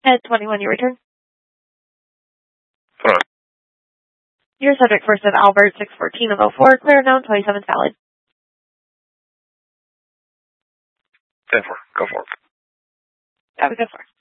At 21, you return. Hold on. Your subject first of Albert 614 of 04, clear known 27 valid. 10-4. Go for it. That was good for.